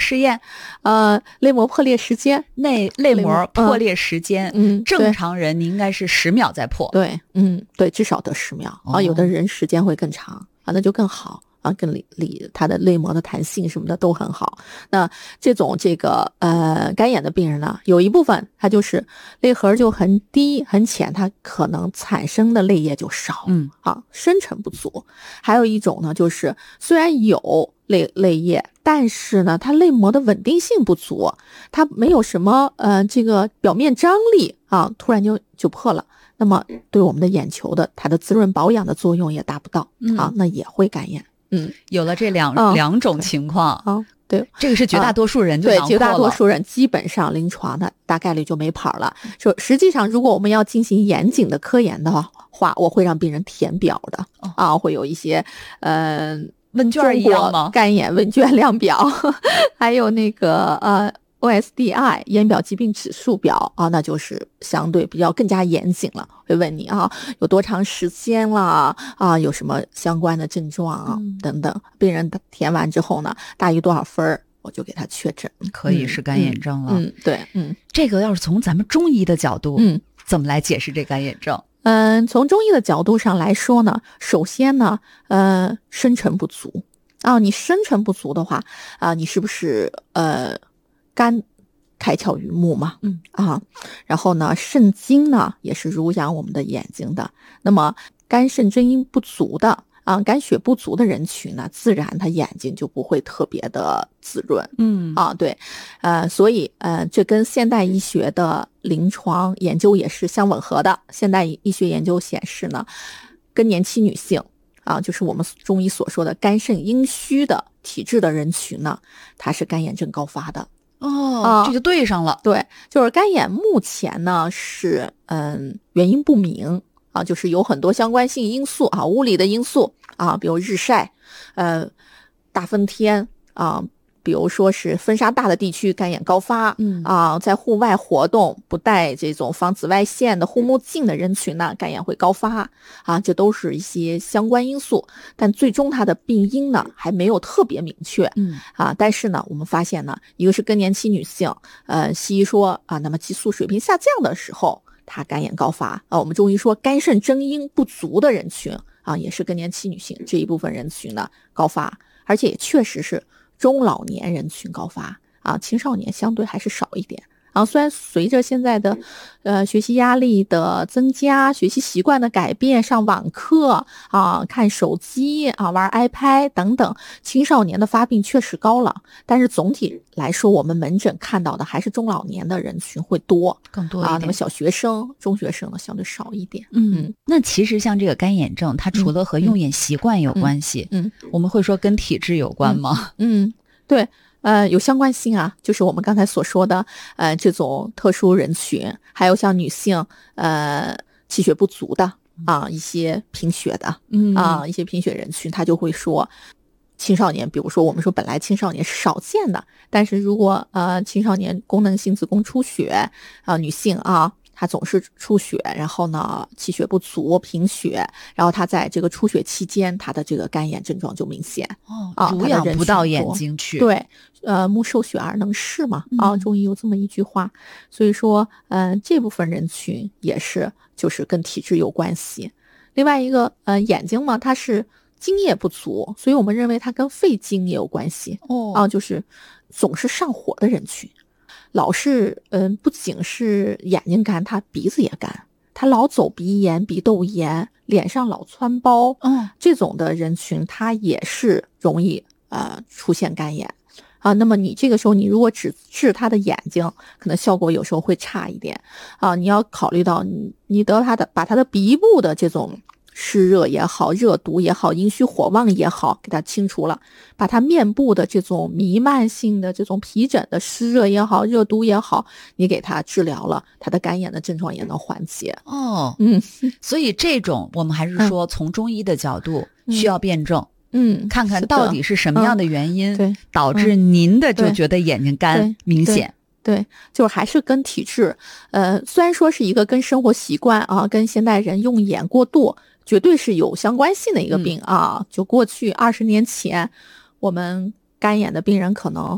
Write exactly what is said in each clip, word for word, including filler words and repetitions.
试验？ 呃，泪膜破裂时间， 内泪膜破裂时间， 嗯， 正常人你应该是十秒再破。 对，嗯，对，至少得十秒、 哦、 啊，有的人时间会更长啊，那就更好。啊，跟里里它的泪膜的弹性什么的都很好。那这种这个呃干眼的病人呢，有一部分他就是泪核就很低很浅，它可能产生的泪液就少， 嗯啊，深沉不足。还有一种呢，就是虽然有泪泪液，但是呢，它泪膜的稳定性不足，它没有什么呃这个表面张力啊，突然就就破了。那么对我们的眼球的它的滋润保养的作用也达不到、嗯、啊，那也会干眼。嗯， 有了这两、嗯、两种情况啊、哦，对， 这个是绝大多数人就囊括了、 嗯、对，绝大多数人基本上临床的大概率就没跑了。就实际上，如果我们要进行严谨的科研的话，我会让病人填表的、哦、啊，会有一些呃问卷一样吗？ 干眼问卷量表，还有那个呃。O S D I 眼表疾病指数表啊，那就是相对比较更加严谨了，会问你啊有多长时间了啊，有什么相关的症状啊、嗯、等等。病人填完之后呢，大于多少分我就给他确诊， 可以是干眼症了。 嗯，嗯对，嗯， 这个要是从咱们中医的角度， 嗯， 怎么来解释这干眼症？ 嗯，从中医的角度上来说呢，首先呢，呃，深沉不足啊，你深沉不足的话啊，你是不是呃？肝开窍于目嘛， 嗯啊，然后呢，肾经呢也是濡养我们的眼睛的。那么肝肾真阴不足的啊，肝血不足的人群呢，自然他眼睛就不会特别的滋润， 嗯啊，对，呃，所以呃，这跟现代医学的临床研究也是相吻合的。现代医学研究显示呢，更年期女性啊，就是我们中医所说的肝肾阴虚的体质的人群呢，它是干眼症高发的。 哦、 啊， 这就对上了。 对，就是干眼目前呢是嗯原因不明啊，就是有很多相关性因素啊，物理的因素啊，比如日晒，呃，大风天啊，比如说是风沙大的地区干眼高发， 嗯啊，在户外活动不带这种防紫外线的护目镜的人群呢，干眼会高发啊，这都是一些相关因素，但最终它的病因呢还没有特别明确， 嗯啊，但是呢，我们发现呢，一个是更年期女性，呃，西医说啊，那么激素水平下降的时候，她干眼高发啊，我们中医说肝肾真阴不足的人群啊，也是更年期女性这一部分人群呢高发，而且也确实是中老年人群高发啊，青少年相对还是少一点啊。虽然随着现在的呃学习压力的增加，学习习惯的改变，上网课啊，看手机啊，玩 iPad 等等，青少年的发病确实高了。但是总体来说，我们门诊看到的还是中老年的人群会多， 更多一点啊。那么小学生、中学生呢，相对少一点。 嗯，嗯那其实像这个干眼症，它除了和用眼习惯有关系， 嗯，嗯我们会说跟体质有关吗？ 嗯，嗯对。呃，有相关性啊，就是我们刚才所说的，呃，这种特殊人群，还有像女性，呃，气血不足的啊，一些贫血的， 嗯啊，一些贫血人群，他就会说，青少年，比如说我们说本来青少年是少见的，但是如果呃青少年功能性子宫出血啊、呃，女性啊。她总是出血，然后呢气血不足、贫血，然后她在这个出血期间，她的这个干眼症状就明显。 哦， 啊， 濡养不到眼睛去。 对，呃，目受血而能视嘛，啊，中医有这么一句话，所以说，嗯、呃，这部分人群也是就是跟体质有关系。另外一个，呃，眼睛嘛，它是津液不足，所以我们认为它跟肺经也有关系。 哦， 啊，就是总是上火的人群。老是嗯、呃，不仅是眼睛干，他鼻子也干，他老走鼻炎、鼻窦炎，脸上老窜包， 嗯， 这种的人群他也是容易呃出现干眼啊。那么你这个时候你如果只治他的眼睛，可能效果有时候会差一点啊。你要考虑到你你得他的把他的鼻部的这种湿热也好，热毒也好，阴虚火旺也好，给它清除了，把它面部的这种弥漫性的这种皮疹的湿热也好，热毒也好，你给它治疗了，它的干眼的症状也能缓解。 哦， 嗯， 所以这种我们还是说从中医的角度需要辩证， 嗯， 看看到底是什么样的原因、 嗯、对导致您的就觉得眼睛干明显。 对，对就是还是跟体质，呃，虽然说是一个跟生活习惯啊，跟现代人用眼过度。绝对是有相关性的一个病啊！就过去二十年前，我们干眼的病人可能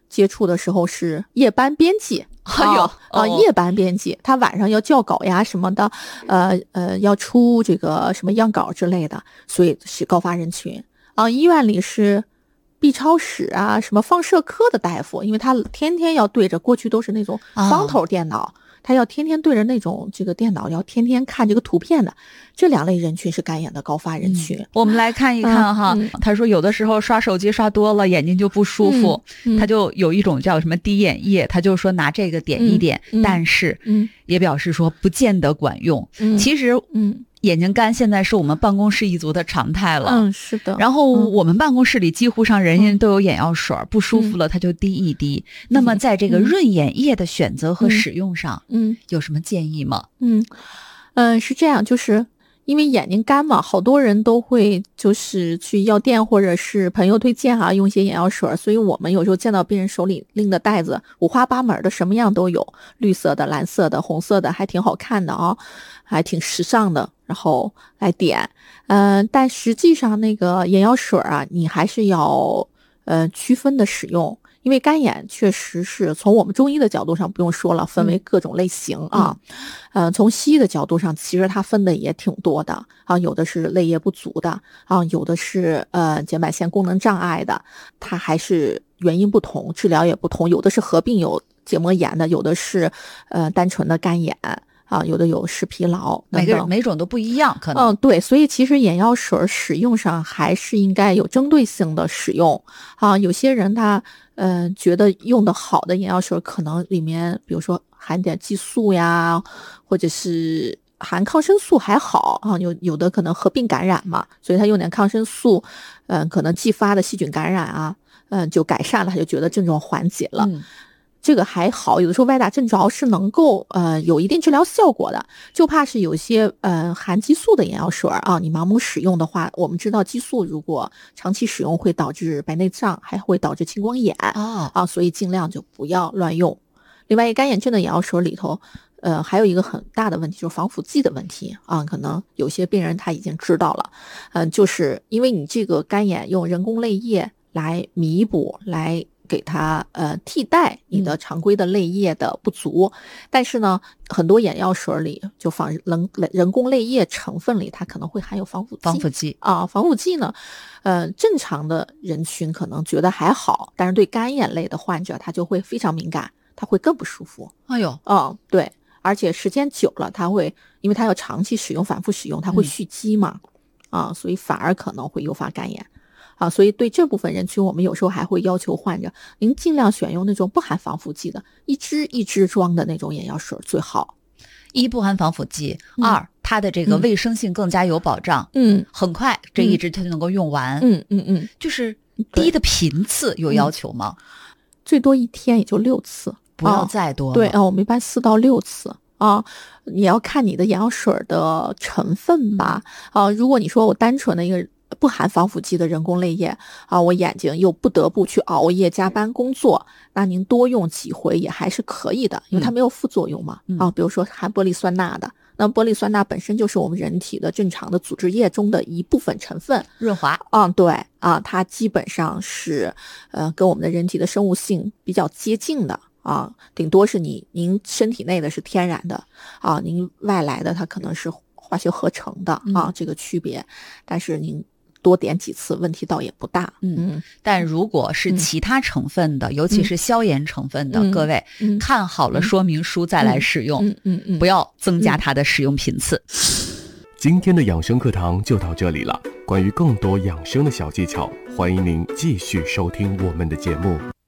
接触的时候是夜班编辑， 哎呦啊、呃哦夜班编辑，他晚上要校稿呀什么的，呃呃，要出这个什么样稿之类的，所以是高发人群啊、医院里是 B 超室啊，什么放射科的大夫，因为他天天要对着，过去都是那种方头电脑。他要天天对着那种这个电脑，要天天看这个图片的，这两类人群是干眼的高发人群。 嗯、我们来看一看哈、 嗯嗯， 他说有的时候刷手机刷多了，眼睛就不舒服， 嗯嗯、 他就有一种叫什么滴眼液，他就说拿这个点一点， 嗯嗯、 但是也表示说不见得管用。 嗯、 其实， 嗯。 眼睛干现在是我们办公室一族的常态了， 嗯，是的。 然后我们办公室里几乎上人人都有眼药水，嗯、不舒服了他就滴一滴。嗯、那么在这个润眼液的选择和使用上， 嗯， 有什么建议吗？ 嗯，嗯、呃，是这样，就是因为眼睛干嘛，好多人都会就是去药店或者是朋友推荐啊，用一些眼药水，所以我们有时候见到病人手里拎的袋子五花八门的，什么样都有，绿色的、蓝色的、红色的，还挺好看的啊，还挺时尚的。然后来点，嗯、呃，但实际上那个眼药水啊，你还是要呃区分的使用，因为干眼确实是从我们中医的角度上不用说了，分为各种类型啊，嗯、呃，从西医的角度上，其实它分的也挺多的啊，有的是泪液不足的啊，有的是呃睑板腺功能障碍的，它还是原因不同，治疗也不同，有的是合并有结膜炎的，有的是呃单纯的干眼。啊，有的有视疲劳等等， 每个每种都不一样，可能。 嗯，对，所以其实眼药水使用上还是应该有针对性的使用啊。有些人他呃觉得用的好的眼药水可能里面，比如说含点激素呀，或者是含抗生素还好啊，有有的可能合并感染嘛，所以他用点抗生素，嗯、呃，可能继发的细菌感染啊，嗯、呃，就改善了，他就觉得症状缓解了。嗯，这个还好，有的时候歪打正着是能够呃有一定治疗效果的，就怕是有些呃含激素的眼药水啊，你盲目使用的话，我们知道激素如果长期使用会导致白内障，还会导致青光眼啊、哦、啊，所以尽量就不要乱用。另外，干眼症的眼药水里头，呃，还有一个很大的问题就是防腐剂的问题啊，可能有些病人他已经知道了，嗯、呃，就是因为你这个干眼用人工泪液来弥补来。给它呃替代你的常规的泪液的不足，嗯、但是呢，很多眼药水里就防人人工泪液成分里，它可能会含有防腐剂。 防腐剂啊，防腐剂呢，呃，正常的人群可能觉得还好，但是对干眼类的患者，他就会非常敏感，他会更不舒服。 哎呦， 嗯，对，而且时间久了，他会因为他要长期使用、反复使用，他会蓄积嘛，嗯、啊，所以反而可能会诱发干眼。啊，所以对这部分人群，我们有时候还会要求患者，您尽量选用那种不含防腐剂的，一支一支装的那种眼药水最好。 一不含防腐剂，嗯、二它的这个卫生性更加有保障。 嗯， 很快这一支它就能够用完。 嗯嗯嗯， 就是滴的频次有要求吗？ 嗯、最多一天也就六次， 不要再多了。 哦、对啊，我们一般四到六次。啊，你要看你的眼药水的成分吧。嗯、啊，如果你说我单纯的一个。不含防腐剂的人工泪液啊，我眼睛又不得不去熬夜加班工作，那您多用几回也还是可以的，因为它没有副作用嘛。嗯、啊，比如说含玻璃酸钠的，那玻璃酸钠本身就是我们人体的正常的组织液中的一部分成分， 润滑。 嗯，对啊，它基本上是呃跟我们的人体的生物性比较接近的。啊，顶多是你您身体内的是天然的啊，您外来的它可能是化学合成的啊，嗯、这个区别，但是您。多点几次问题倒也不大。 嗯，但如果是其他成分的，嗯、尤其是消炎成分的， 嗯、 各位、嗯、看好了说明书再来使用， 嗯嗯嗯， 不要增加它的使用频次。 今天的养生课堂就到这里了，关于更多养生的小技巧，欢迎您继续收听我们的节目。